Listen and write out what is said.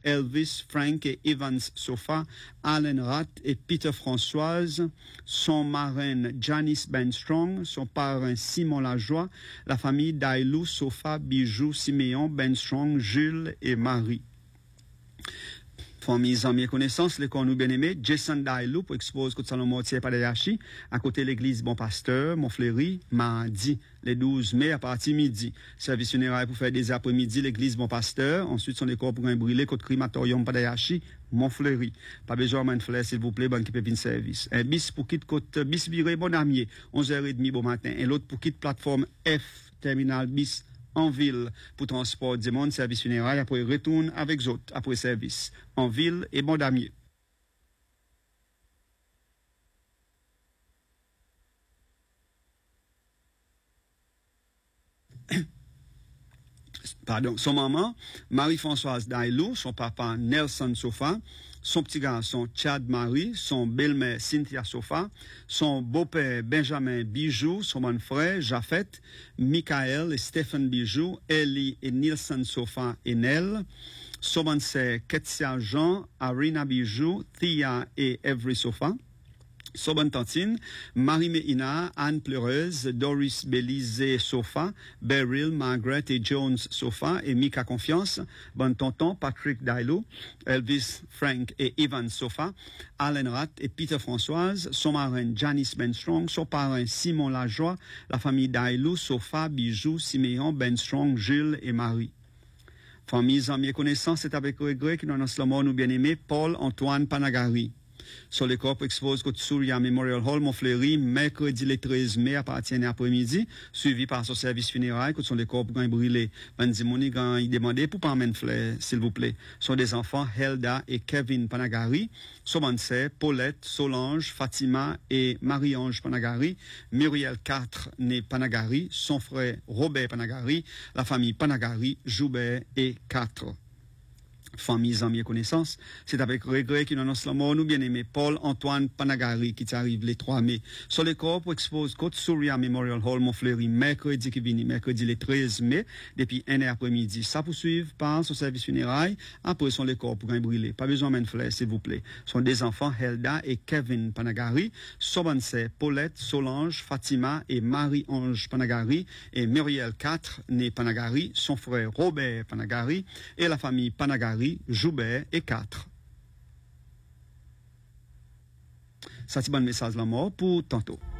Elvis, Frank et Evans Sofa, Alan Ratt et Peter Françoise, son marraine Janice Benstrong, son parrain Simon Lajoie, la famille Dailou, Sofa, Bijou, Siméon, Benstrong, Jules et Marie. Famille, amis et connaissances, les corps nous bien-aimés, Jason Dailou pour expose contre Salon Mortier Padayachi, à côté de l'église Bon Pasteur, Montfleury, mardi, le 12 mai, à partir midi. Service funéraire pour faire des après-midi, l'église Bon Pasteur. Ensuite, son décor pour un brûlé, contre crématorium Padayachi, Montfleury. Pas besoin de fleur, s'il vous plaît, banque qui peut venir service. Un bis pour quitte côte, bis viré, bon amier, 11h30 bon matin. Et l'autre pour quitte plateforme F, terminal bis, en ville pour transport du monde, service funéraire, après retourne avec autres, après service, en ville et bon damier. Pardon, son maman, Marie-Françoise Dailou, son papa Nelson Sofa, son petit garçon Chad Marie, son belle-mère Cynthia Sofa, son beau-père Benjamin Bijou, son bon frère Japhet, Michael et Stephen Bijou, Ellie et Nielsen Sofa et Nell, son bonne sœur Ketsia Jean, Arina Bijou, Thea et Every Sofa, Soban Tantine, Marie Meina, Anne Pleureuse, Doris Belize Sofa, Beryl, Margaret et Jones Sofa et Mika Confiance, Bon Tonton, Patrick Dailou, Elvis, Frank et Ivan Sofa, Alan Ratt et Peter Françoise, son marraine Janice Benstrong, son parrain Simon Lajoie, la famille Dailou, Sofa, Bijou, Siméon, Benstrong, Jules et Marie. Famille, amis et connaissances, c'est avec regret que nous annonce la mort nous bien-aimé Paul Antoine Panagari. Sur les corps expose côte Souria Memorial Hall, Montfleury, mercredi le 13 mai à partir de l'après-midi, suivi par son service funéraire, côte sont les corps pour brûler. Bandimoni, quand il demandait pour pas amener fleurs, s'il vous plaît. Sont des enfants Helda et Kevin Panagari, Somansé, Paulette, Solange, Fatima et Marie-Ange Panagari, Muriel 4 né Panagari, son frère Robert Panagari, la famille Panagari, Joubert et 4. Famille, amis et connaissances, c'est avec regret qu'il annonce la mort, nous bien-aimé Paul-Antoine Panagari, qui arrive le 3 mai. Sur les corps pour expose Côte Souria Memorial Hall, Montfleury, mercredi qui vient, mercredi le 13 mai, depuis 1h après-midi. Ça poursuivre par son service funéraire, après son les corps pour un brûler. Pas besoin de fleurs, s'il vous plaît. Sont des enfants Helda et Kevin Panagari, Sobansé, Paulette, Solange, Fatima et Marie-Ange Panagari, et Muriel 4 né Panagari, son frère Robert Panagari, et la famille Panagari, Joubert et 4. Ça, c'est un message la mort pour tantôt.